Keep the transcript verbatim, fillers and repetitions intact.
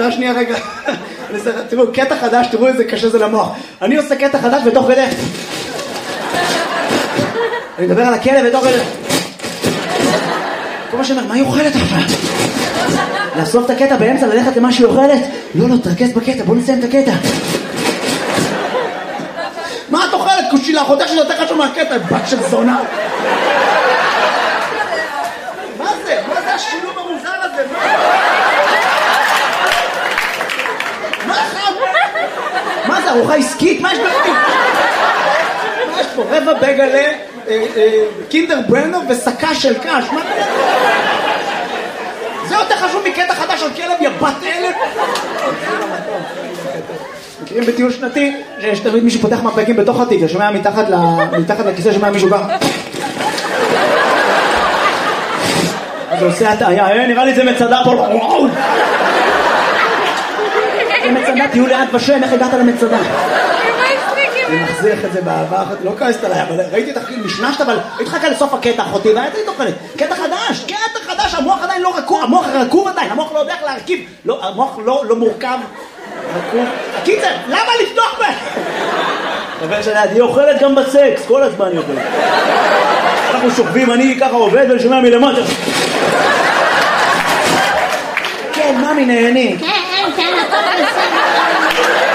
שעה שנייה רגע. תראו, קטע חדש, תראו איזה קשה זה למוח. אני עושה קטע חדש בתוך כדי. אני מדבר על הכלב בתוך כדי. כל מה שאומר, מה היא אוכלת עכשיו? לאסוף את הקטע באמצע, ללכת למה שהיא אוכלת? לא, לא, תרכז בקטע, בוא נסיים את הקטע. מה את אוכלת? קושילה, חודש שזה יותר חשוב מהקטע, בת של זונה. מה זה? מה זה השילוב המוזר הזה? מה חם? מה זה, ארוחה עסקית? מה יש בפנים? מה יש פה? רבע בגלה, קינדר ברנו וסקה של קש. מה זה? זה יותר חשוב מקטע חדש על כלב, יא בת אלף. מכירים בטיול שנתי, שיש תמיד מישהו פותח מפקים בתוך התיק, שומע מתחת לכיסא, שומע מישהו בא. אז הוא עושה הטעיה, נראה לי זה מצדה פה, וואו! זה מצדה, תהיו לאט בשם, איך הגעת למצדה? אני מחזיך את זה באהבה, לא כעסת עליי, אבל ראיתי את הכי משנשת, אבל התחכה לסוף הקטע אחותי, והייתי תוכלת, קטע חדש, קטע חדש, המוח עדיין לא רכוב, המוח רכוב עדיין, המוח לא יודע איך להרכיב, המוח לא מורכב, רכוב. הקיצר, למה לפתוח בה? אבל שאני, היא אוכלת גם בסקס, כל הזמן היא אוכלת. אנחנו שוכבים, אני ככה עובד ולשומע מלמטה. כן, ממי נהני. כן, כן, הכל בסדר.